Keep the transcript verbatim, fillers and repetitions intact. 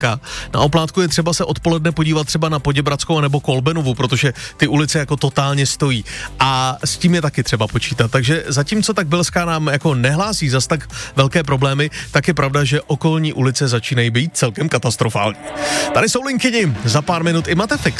Oplátku. Na Oplátku je třeba se odpoledne podívat třeba na Poděbradskou nebo Kolbenovu, protože ty ulice jako totálně stojí. A s tím je taky třeba počítat. Takže zatímco tak Bilská nám jako nehlásí zas tak velké problémy, tak je pravda, že okolní ulice začínají být celkem katastrofální. Tady jsou linkyni, za pár minut i Matefix.